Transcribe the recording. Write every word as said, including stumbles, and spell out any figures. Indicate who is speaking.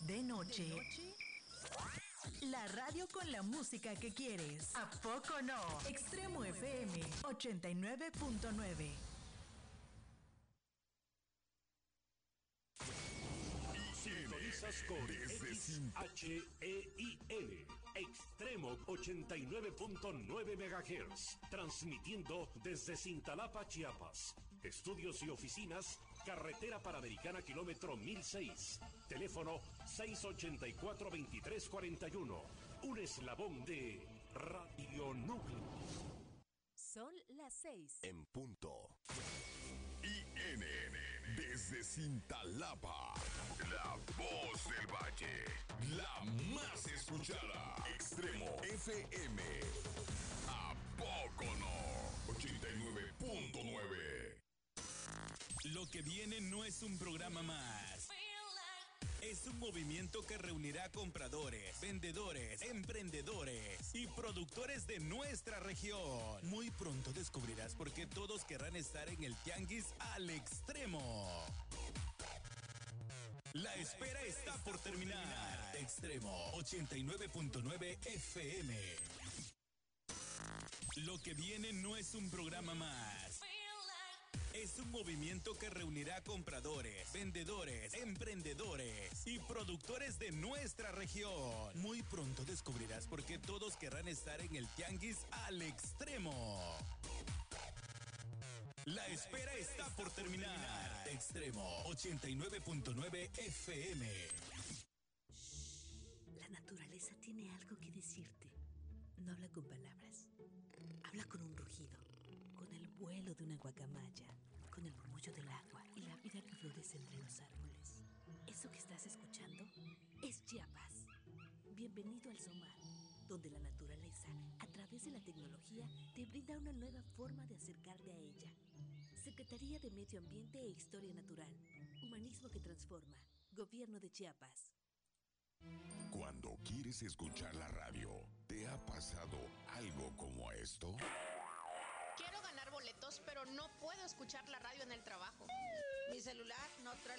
Speaker 1: de noche. La radio con la música que quieres. ¿A poco no? Extremo F M ochenta y nueve punto nueve.
Speaker 2: Sintonizas con X H E I L, Extremo ochenta y nueve punto nueve megahertz, transmitiendo desde Cintalapa, Chiapas. Estudios y oficinas, carretera Panamericana, kilómetro mil seis. Teléfono seis ochenta y cuatro, veintitrés cuarenta y uno. Un eslabón de Radio Núcleo.
Speaker 3: Son las seis.
Speaker 4: En punto. I N desde Cintalapa, la voz del valle, la más escuchada. Extremo F M. ¿A poco no? ochenta y nueve punto nueve.
Speaker 5: Lo que viene no es un programa más. Es un movimiento que reunirá compradores, vendedores, emprendedores y productores de nuestra región. Muy pronto descubrirás por qué todos querrán estar en el tianguis al extremo. La espera está por terminar. Extremo ochenta y nueve punto nueve F M. Lo que viene no es un programa más. Es un movimiento que reunirá compradores, vendedores, emprendedores y productores de nuestra región. Muy pronto descubrirás por qué todos querrán estar en el tianguis al extremo. La espera está por terminar. Extremo ochenta y nueve punto nueve F M.
Speaker 3: La naturaleza tiene algo que decirte. No habla con palabras. Habla con un rugido, con el vuelo de una guacamaya, con el murmullo del agua y la vida que florece entre los árboles. Eso que estás escuchando es Chiapas. Bienvenido al Zomar, donde la naturaleza, a través de la tecnología, te brinda una nueva forma de acercarte a ella. Secretaría de Medio Ambiente e Historia Natural. Humanismo que transforma. Gobierno de Chiapas.
Speaker 4: Cuando quieres escuchar la radio, ¿te ha pasado algo como esto?
Speaker 6: Quiero ganar boletos, pero no puedo escuchar la radio en el trabajo.
Speaker 7: Mi celular no trae